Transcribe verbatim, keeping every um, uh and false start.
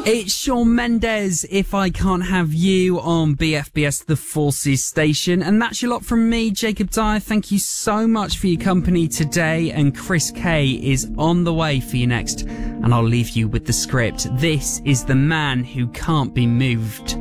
It's Shawn Mendes, If I Can't Have You, on B F B S The Forces station. And that's your lot from me, Jacob Dyer. Thank you so much for your company today. And Chris Kay is on the way for you next. And I'll leave you with the script. This is The Man Who Can't Be Moved.